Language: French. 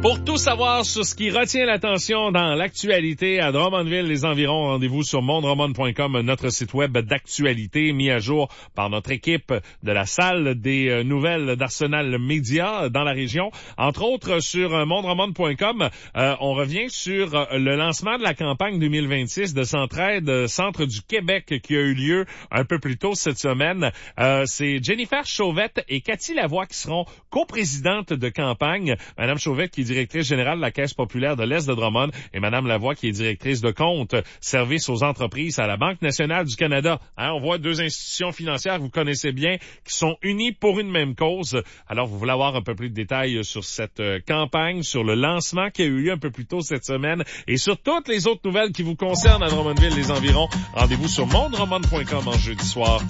Pour tout savoir sur ce qui retient l'attention dans l'actualité à Drummondville, les environs, rendez-vous sur mondrommond.com, notre site web d'actualité mis à jour par notre équipe de la salle des nouvelles d'Arsenal Média dans la région. Entre autres, sur mondrommond.com, on revient sur le lancement de la campagne 2026 de Centraide, Centre du Québec, qui a eu lieu un peu plus tôt cette semaine. C'est Jennifer Chauvette et Cathy Lavoie qui seront coprésidentes de campagne. Madame Chauvette qui est directrice générale de la Caisse populaire de l'Est de Drummond et Madame Lavoie qui est directrice de compte service aux entreprises à la Banque nationale du Canada. On voit deux institutions financières que vous connaissez bien qui sont unies pour une même cause. Alors, vous voulez avoir un peu plus de détails sur cette campagne, sur le lancement qui a eu lieu un peu plus tôt cette semaine et sur toutes les autres nouvelles qui vous concernent à Drummondville, les environs. Rendez-vous sur mondrommond.com en jeudi soir.